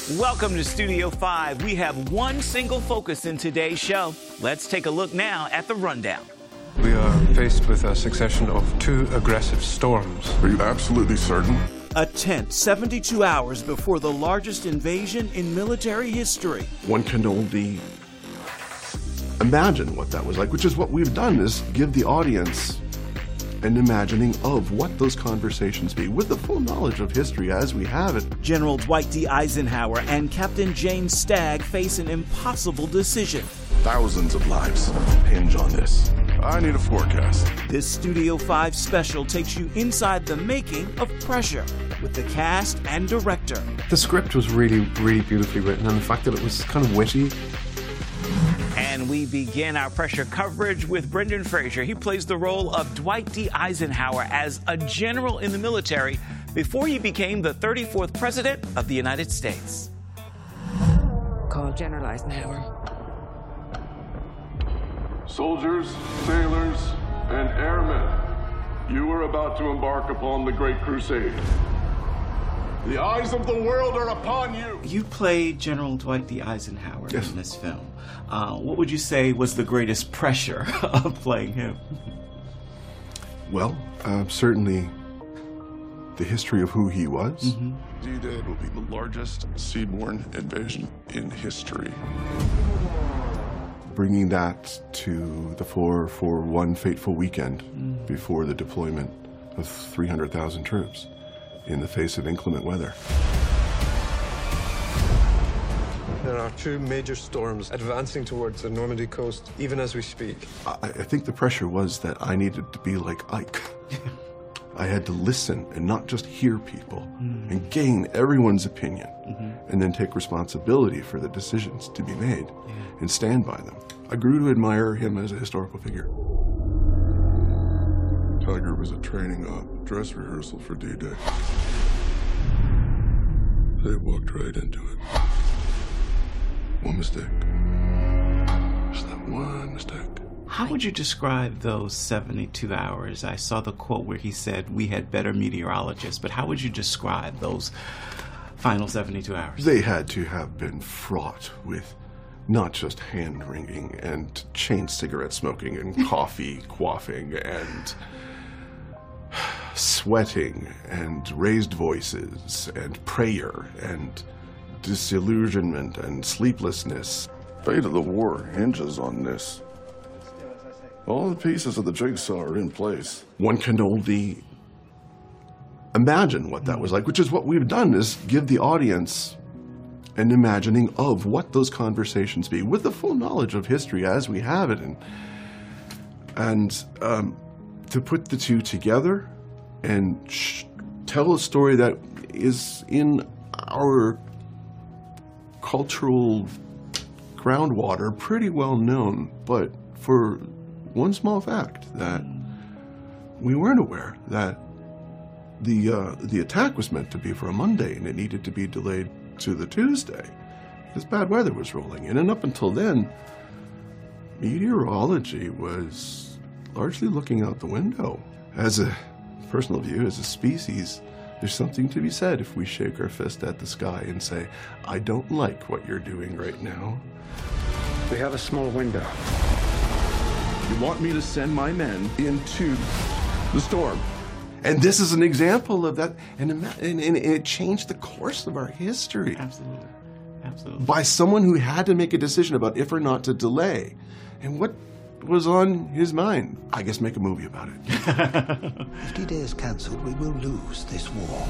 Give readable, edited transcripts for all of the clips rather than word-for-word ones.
Welcome to Studio 5. We have one single focus in today's show. Let's take a look now at the rundown. We are faced with a succession of two aggressive storms. Are you absolutely certain? A tense 72 hours before the largest invasion in military history. One can only imagine what that was like, which is what we've done, is give the audience an imagining of what those conversations be, with the full knowledge of history as we have it. General Dwight D. Eisenhower and Captain James Stagg face an impossible decision. Thousands of lives hinge on this. I need a forecast. This Studio 5 special takes you inside the making of Pressure with the cast and director. The script was really, really beautifully written, and the fact that it was kind of witty. And we begin our Pressure coverage with Brendan Fraser. He plays the role of Dwight D. Eisenhower as a general in the military before he became the 34th President of the United States. Call General Eisenhower. Soldiers, sailors, and airmen, you are about to embark upon the Great Crusade. The eyes of the world are upon you. You played General Dwight D. Eisenhower Yes. in this film. What would you say was the greatest pressure of playing him? Well, certainly the history of who he was. D-Day will be the largest seaborne invasion in history. Bringing that to the fore for one fateful weekend before the deployment of 300,000 troops in the face of inclement weather. There are two major storms advancing towards the Normandy coast, even as we speak. I think the pressure was that I needed to be like Ike. I had to listen and not just hear people and gain everyone's opinion and then take responsibility for the decisions to be made and stand by them. I grew to admire him as a historical figure. Tiger was a training op, dress rehearsal for D-Day. They walked right into it. One mistake. Just that one mistake. How would you describe those 72 hours? I saw the quote where he said, "We had better meteorologists," but how would you describe those final 72 hours? They had to have been fraught with not just hand-wringing and chain cigarette smoking and coffee quaffing and sweating and raised voices and prayer and disillusionment and sleeplessness. Fate of the war hinges on this. All the pieces of the jigsaw are in place. One can only imagine what that was like, which is what we've done, is give the audience an imagining of what those conversations be, with the full knowledge of history as we have it, and to put the two together and tell a story that is in our cultural groundwater pretty well known, but for one small fact that we weren't aware that the attack was meant to be for a Monday and it needed to be delayed to the Tuesday because bad weather was rolling in, and up until then meteorology was largely looking out the window. As a personal view, as a species, there's something to be said if we shake our fist at the sky and say, "I don't like what you're doing right now." We have a small window. You want me to send my men into the storm? And this is an example of that, and it changed the course of our history. Absolutely. Absolutely. By someone who had to make a decision about if or not to delay. And what was on his mind? I guess make a movie about it. If D-Day is cancelled, we will lose this war.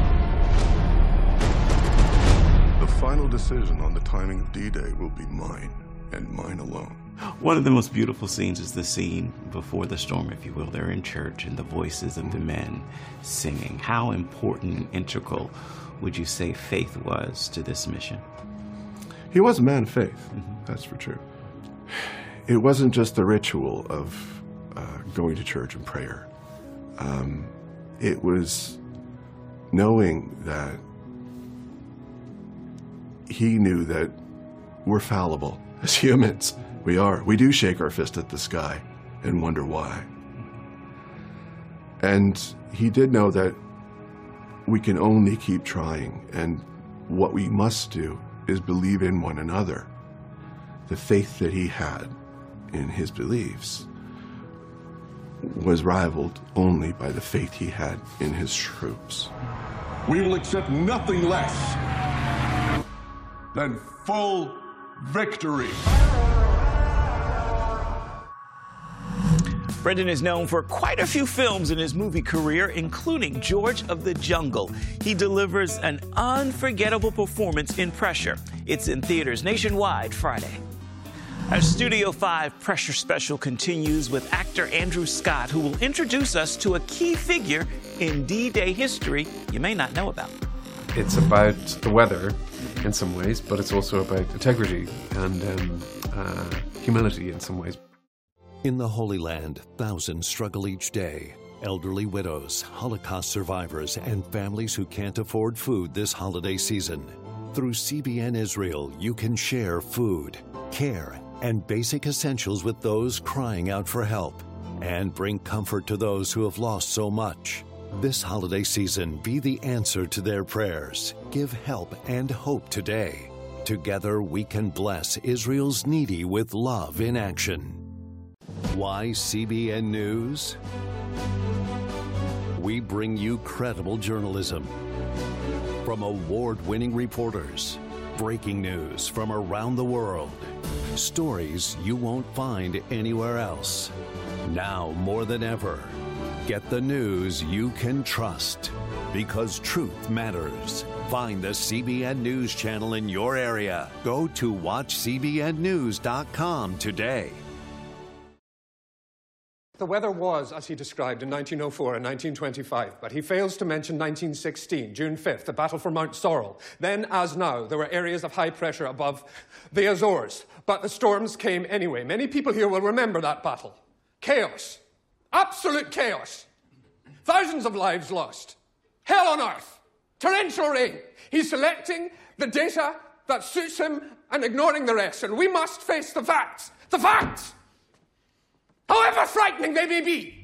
The final decision on the timing of D-Day will be mine, and mine alone. One of the most beautiful scenes is the scene before the storm, if you will. They're in church and the voices of the men singing. How important and integral would you say faith was to this mission? He was a man of faith, that's for true. It wasn't just the ritual of going to church and prayer. It was knowing that he knew that we're fallible as humans. We are. We do shake our fist at the sky and wonder why. And he did know that we can only keep trying, and what we must do is believe in one another. The faith that he had in his beliefs was rivaled only by the faith he had in his troops. We will accept nothing less than full victory. Brendan is known for quite a few films in his movie career, including George of the Jungle. He delivers an unforgettable performance in Pressure. It's in theaters nationwide Friday. Our Studio 5 Pressure Special continues with actor Andrew Scott, who will introduce us to a key figure in D-Day history you may not know about. It's about the weather in some ways, but it's also about integrity and humility in some ways. In the Holy Land, thousands struggle each day. Elderly widows, Holocaust survivors, and families who can't afford food this holiday season. Through CBN Israel, you can share food, care, and basic essentials with those crying out for help, and bring comfort to those who have lost so much. This holiday season, be the answer to their prayers. Give help and hope today. Together, we can bless Israel's needy with love in action. Why CBN News? We bring you credible journalism from award-winning reporters, breaking news from around the world, stories you won't find anywhere else. Now more than ever, get the news you can trust, because truth matters. Find the CBN News channel in your area. Go to watchcbnnews.com today. The weather was, as he described, in 1904 and 1925, but he fails to mention 1916, June 5th, the Battle for Mount Sorrel. Then, as now, there were areas of high pressure above the Azores, but the storms came anyway. Many people here will remember that battle. Chaos. Absolute chaos. Thousands of lives lost. Hell on earth. Torrential rain. He's selecting the data that suits him and ignoring the rest, and we must face the facts. The facts! However frightening they may be.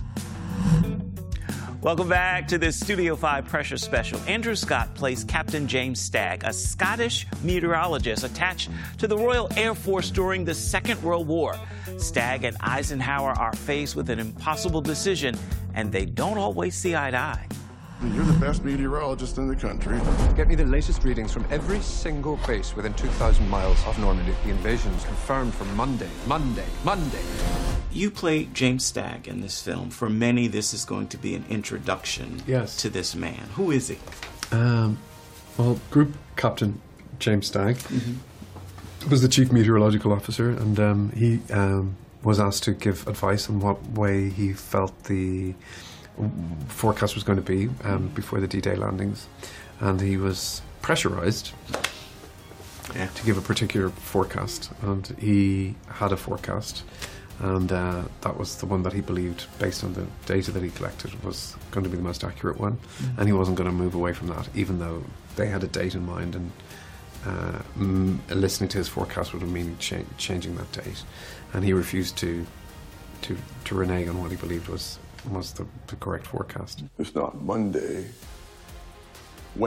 Welcome back to this Studio 5 Pressure Special. Andrew Scott plays Captain James Stagg, a Scottish meteorologist attached to the Royal Air Force during the Second World War. Stagg and Eisenhower are faced with an impossible decision, and they don't always see eye to eye. You're the best meteorologist in the country. Get me the latest readings from every single base within 2,000 miles of Normandy. The invasion's confirmed for Monday. You play James Stagg in this film. For many, this is going to be an introduction to this man. Who is he? Well, Group Captain James Stagg was the chief meteorological officer, and he was asked to give advice on what way he felt the forecast was going to be before the D-Day landings, and he was pressurized to give a particular forecast, and he had a forecast, and that was the one that he believed, based on the data that he collected, was going to be the most accurate one, and he wasn't going to move away from that, even though they had a date in mind, and listening to his forecast would have meant changing that date, and he refused to renege on what he believed was the correct forecast. It's not Monday. When?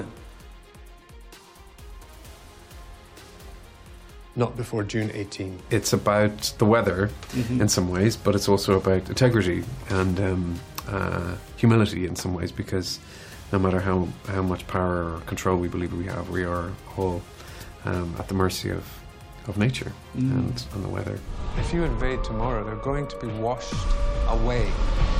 Not before June 18. It's about the weather in some ways, but it's also about integrity and humility in some ways, because no matter how much power or control we believe we have, we are all at the mercy of nature and the weather. If you invade tomorrow, they're going to be washed away.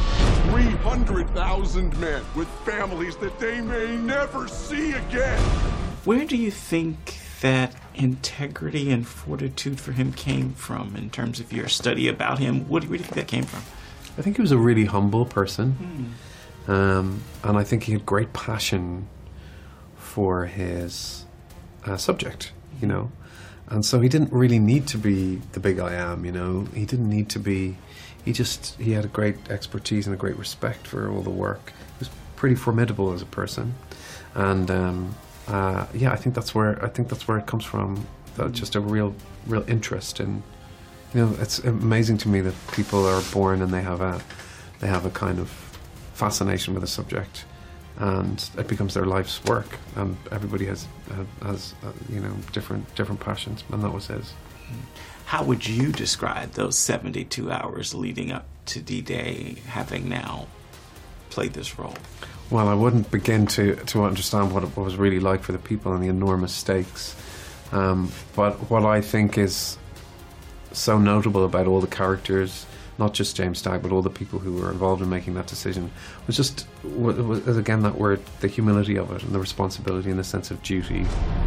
300,000 men with families that they may never see again. Where do you think that integrity and fortitude for him came from in terms of your study about him? Where do you think that came from? I think he was a really humble person, and I think he had great passion for his subject, you know. And so he didn't really need to be the big I am, you know. He didn't need to be. He had a great expertise and a great respect for all the work. He was pretty formidable as a person, and I think that's where it comes from. Just a real interest in, you know. It's amazing to me that people are born and they have a kind of fascination with a subject and it becomes their life's work. And everybody has different passions, and that was his. How would you describe those 72 hours leading up to D-Day, having now played this role? Well, I wouldn't begin to understand what it was really like for the people and the enormous stakes. But what I think is so notable about all the characters, not just James Stagg, but all the people who were involved in making that decision, was again that word, the humility of it, and the responsibility and the sense of duty.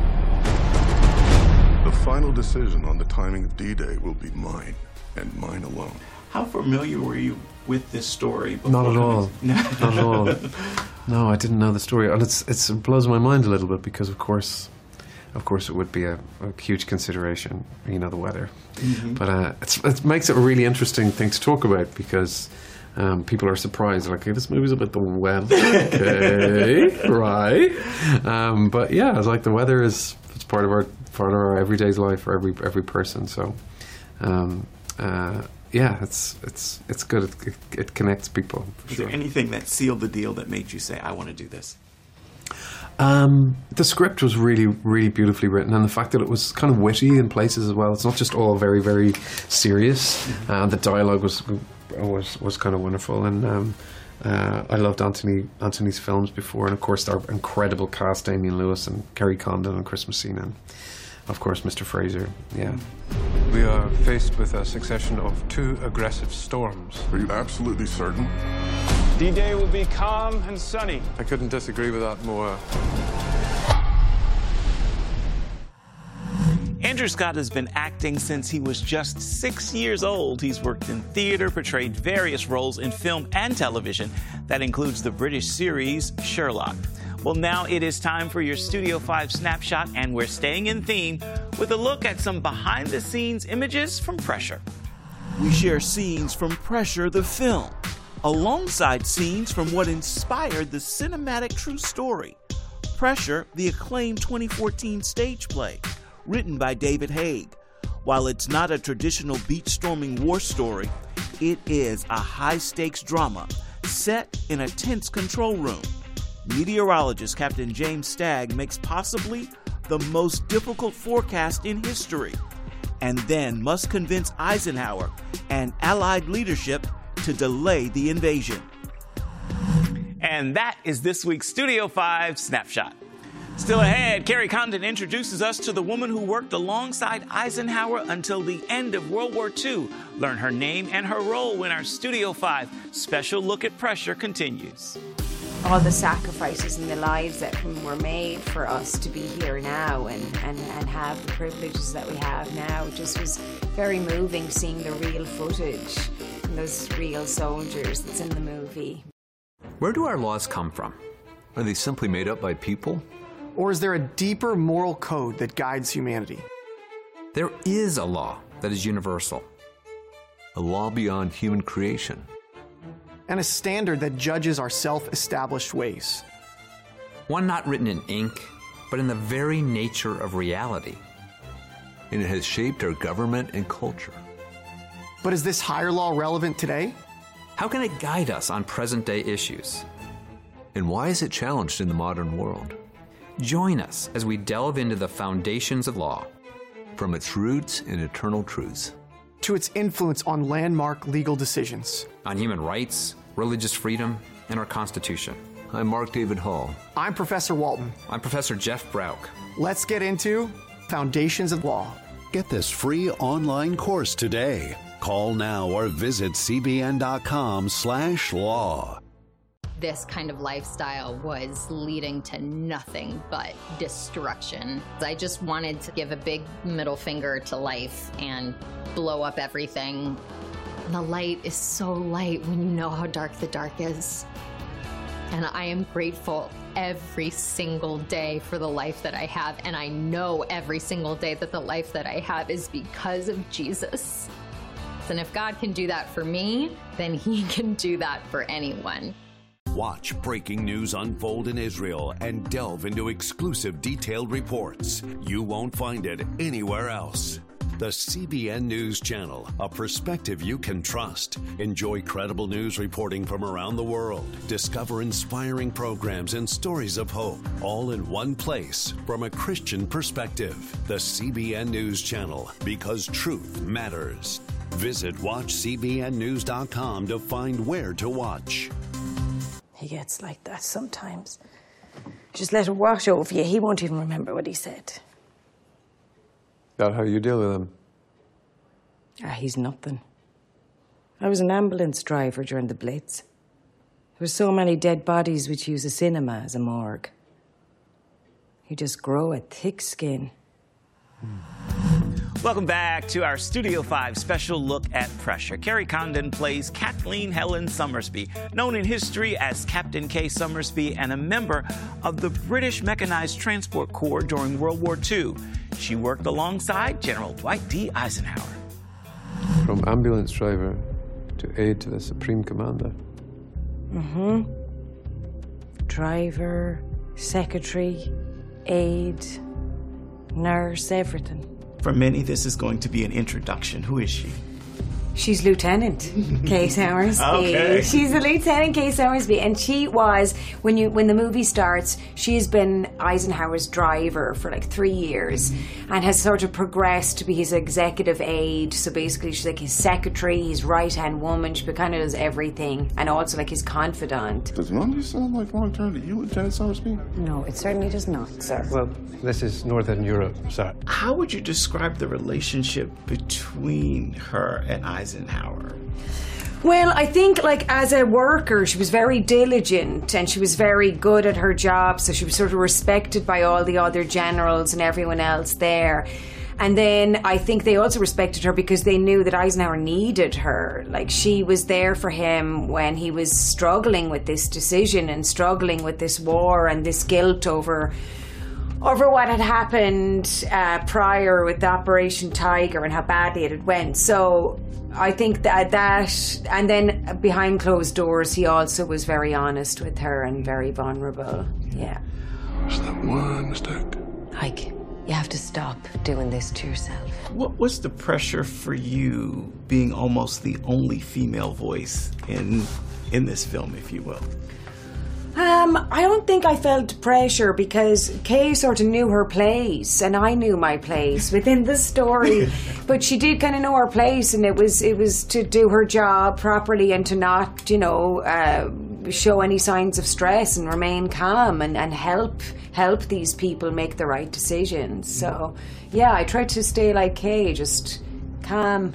The final decision on the timing of D-Day will be mine, and mine alone. How familiar were you with this story? Not at all. Not at all. No, I didn't know the story, and it blows my mind a little bit because, of course, it would be a huge consideration, the weather. Mm-hmm. But it makes it a really interesting thing to talk about because people are surprised, like, hey, this movie's about the weather. Okay, right. But yeah, it's like the weather it's part of our everyday's life for every person. So. Yeah, it's good. It connects people. Is there anything that sealed the deal that made you say, I want to do this? The script was really, really beautifully written, and the fact that it was kind of witty in places as well. It's not just all very, very serious. The dialogue was kind of wonderful, and I loved Anthony's films before, and of course our incredible cast: Damian Lewis and Kerry Condon and Chris Messina, and of course Mr. Fraser. Yeah. We are faced with a succession of 2 aggressive storms. Are you absolutely certain? D-Day will be calm and sunny. I couldn't disagree with that more. Andrew Scott has been acting since he was just 6 years old. He's worked in theater, portrayed various roles in film and television. That includes the British series Sherlock. Well, now it is time for your Studio 5 snapshot, and we're staying in theme with a look at some behind-the-scenes images from Pressure. We share scenes from Pressure, the film, alongside scenes from what inspired the cinematic true story. Pressure, the acclaimed 2014 stage play, written by David Haig. While it's not a traditional beach-storming war story, it is a high-stakes drama set in a tense control room. Meteorologist Captain James Stagg makes possibly the most difficult forecast in history, and then must convince Eisenhower and Allied leadership to delay the invasion. And that is this week's Studio 5 Snapshot. Still ahead, Kerry Condon introduces us to the woman who worked alongside Eisenhower until the end of World War II. Learn her name and her role when our Studio 5 special look at Pressure continues. All the sacrifices and the lives that were made for us to be here now and have the privileges that we have now. It just was very moving seeing the real footage and those real soldiers that's in the movie. Where do our laws come from? Are they simply made up by people? Or is there a deeper moral code that guides humanity? There is a law that is universal. A law beyond human creation. And a standard that judges our self-established ways. One not written in ink, but in the very nature of reality. And it has shaped our government and culture. But is this higher law relevant today? How can it guide us on present-day issues? And why is it challenged in the modern world? Join us as we delve into the foundations of law. From its roots and eternal truths. To its influence on landmark legal decisions. On human rights, religious freedom, and our Constitution. I'm Mark David Hall. I'm Professor Walton. I'm Professor Jeff Brauch. Let's get into Foundations of Law. Get this free online course today. Call now or visit cbn.com/law. This kind of lifestyle was leading to nothing but destruction. I just wanted to give a big middle finger to life and blow up everything. The light is so light when you know how dark the dark is. And I am grateful every single day for the life that I have. And I know every single day that the life that I have is because of Jesus. And if God can do that for me, then He can do that for anyone. Watch breaking news unfold in Israel and delve into exclusive detailed reports. You won't find it anywhere else. The CBN News Channel, a perspective you can trust. Enjoy credible news reporting from around the world. Discover inspiring programs and stories of hope, all in one place from a Christian perspective. The CBN News Channel, because truth matters. Visit watchcbnnews.com to find where to watch. He gets like that sometimes. Just let it wash over you. He won't even remember what he said. That how you deal with him? He's nothing. I was an ambulance driver during the Blitz. There were so many dead bodies we'd use a cinema as a morgue. You just grow a thick skin. Welcome back to our Studio 5 special look at Pressure. Kerry Condon plays Kathleen Helen Summersby, known in history as Captain Kay Summersby and a member of the British Mechanized Transport Corps during World War II. She worked alongside General Dwight D. Eisenhower. From ambulance driver to aide to the Supreme Commander. Mm-hmm. Driver, secretary, aide, nurse, everything. For many, this is going to be an introduction. Who is she? She's Lieutenant Kay Summersby. Okay. She's the Lieutenant Kay Summersby, and she was, when the movie starts, she has been Eisenhower's driver for like 3 years and has sort of progressed to be his executive aide. So basically she's like his secretary, his right-hand woman. She kind of does everything, and also like his confidant. Does none of you sound like long term to you, Lieutenant Summersby? No, it certainly does not, sir. Well, this is Northern Europe, sir. How would you describe the relationship between her and Eisenhower? Well, I think, like, as a worker, she was very diligent and she was very good at her job, so she was sort of respected by all the other generals and everyone else there. And then I think they also respected her because they knew that Eisenhower needed her. Like, she was there for him when he was struggling with this decision and struggling with this war and this guilt over what had happened prior with Operation Tiger and how badly it had went. So I think that, and then behind closed doors, he also was very honest with her and very vulnerable. Yeah. Is that one mistake? Ike, you have to stop doing this to yourself. What was the pressure for you being almost the only female voice in this film, if you will? I don't think I felt pressure because Kay sort of knew her place and I knew my place within the story. But she did kind of know her place, and it was to do her job properly and to not, show any signs of stress and remain calm and help these people make the right decisions. So, yeah, I tried to stay like Kay, just calm.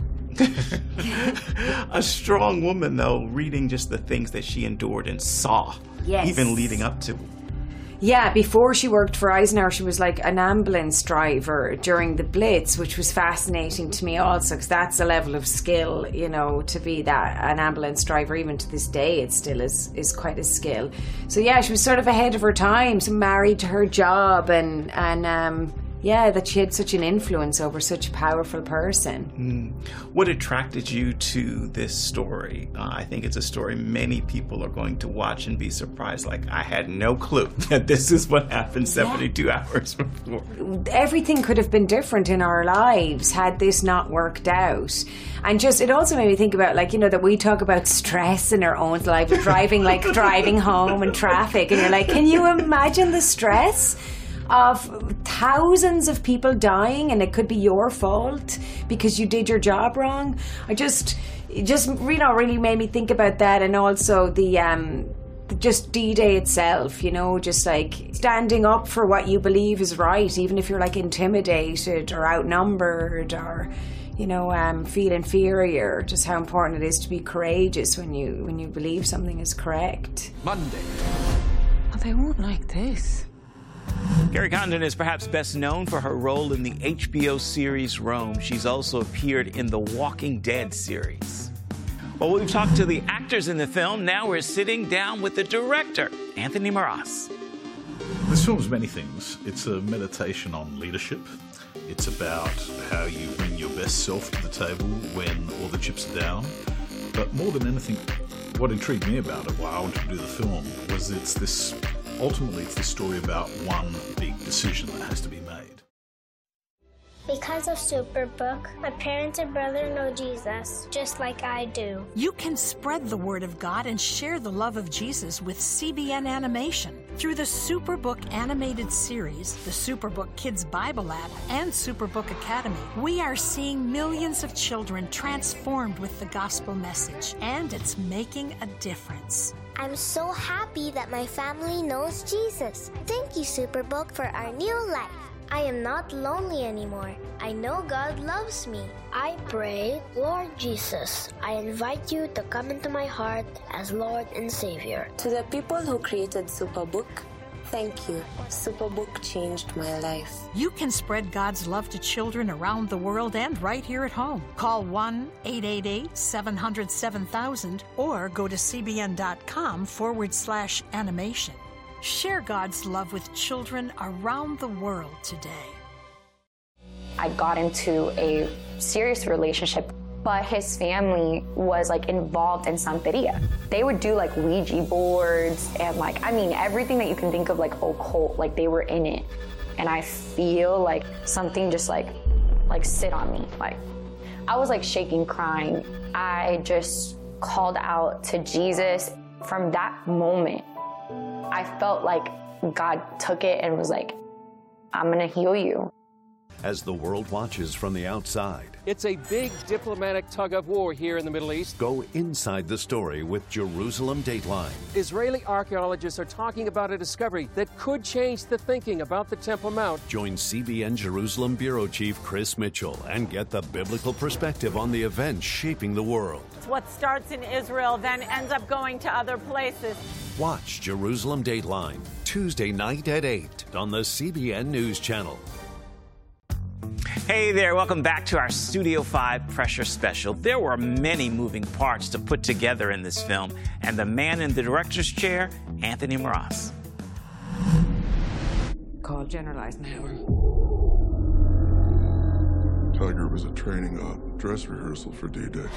A strong woman, though, reading just the things that she endured and saw. Yes. Even leading up to. Yeah, before she worked for Eisenhower, she was like an ambulance driver during the Blitz, which was fascinating to me also, because that's a level of skill, to be an ambulance driver. Even to this day, it still is quite a skill. So yeah, she was sort of ahead of her time, so married to her job, and that she had such an influence over such a powerful person. What attracted you to this story? I think it's a story many people are going to watch and be surprised. Like, I had no clue that this is what happened 72 hours before. Everything could have been different in our lives had this not worked out. And it also made me think about, that we talk about stress in our own life, driving home and traffic. And you're like, can you imagine the stress of thousands of people dying, and it could be your fault because you did your job wrong? It just really made me think about that, and also just D-Day itself, just like standing up for what you believe is right, even if you're like intimidated or outnumbered or feel inferior. Just how important it is to be courageous when you believe something is correct. Monday. Oh, they won't like this. Kerry Condon is perhaps best known for her role in the HBO series Rome. She's also appeared in the Walking Dead series. Well, we've talked to the actors in the film. Now we're sitting down with the director, Anthony Maras. This film is many things. It's a meditation on leadership. It's about how you bring your best self to the table when all the chips are down. But more than anything, what intrigued me about it, why I wanted to do the film, was ultimately it's this story about one big decision that has to be made. Because of Superbook, my parents and brother know Jesus, just like I do. You can spread the word of God and share the love of Jesus with CBN Animation. Through the Superbook animated series, the Superbook Kids Bible app, and Superbook Academy, we are seeing millions of children transformed with the gospel message, and it's making a difference. I'm so happy that my family knows Jesus. Thank you, Superbook, for our new life. I am not lonely anymore. I know God loves me. I pray, Lord Jesus, I invite you to come into my heart as Lord and Savior. To the people who created Superbook, thank you. Superbook changed my life. You can spread God's love to children around the world and right here at home. Call 1-888-700-7000 or go to cbn.com/animation. Share God's love with children around the world today. I got into a serious relationship, but his family was like involved in Santeria. They would do like Ouija boards and like, I mean, everything that you can think of like occult, like they were in it. And I feel like something just like sit on me. Like I was like shaking, crying. I just called out to Jesus. From that moment, I felt like God took it and was like, I'm gonna heal you. As the world watches from the outside, it's a big diplomatic tug of war here in the Middle East. Go inside the story with Jerusalem Dateline. Israeli archaeologists are talking about a discovery that could change the thinking about the Temple Mount. Join CBN Jerusalem Bureau Chief Chris Mitchell and get the biblical perspective on the events shaping the world. What starts in Israel then ends up going to other places. Watch Jerusalem Dateline Tuesday night at 8 on the CBN News Channel. Hey there, welcome back to our Studio 5 Pressure Special. There were many moving parts to put together in this film, and the man in the director's chair, Anthony Maras. Called General Eisenhower. Tiger was a training op, dress rehearsal for D-Day.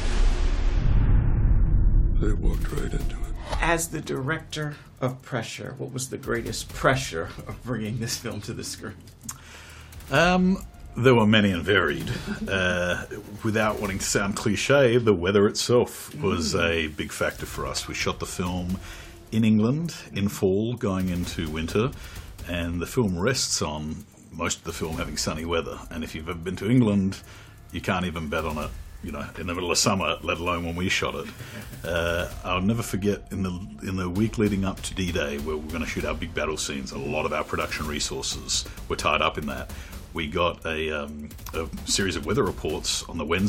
They walked right into it. As the director of Pressure, what was the greatest pressure of bringing this film to the screen? There were many and varied. Without wanting to sound cliche, the weather itself was a big factor for us. We shot the film in England in fall going into winter, and the film rests on most of the film having sunny weather. And if you've ever been to England, you can't even bet on it, you know, in the middle of summer, let alone when we shot it. I'll never forget in the week leading up to D-Day, where we're going to shoot our big battle scenes, a lot of our production resources were tied up in that. We got a series of weather reports on the Wednesday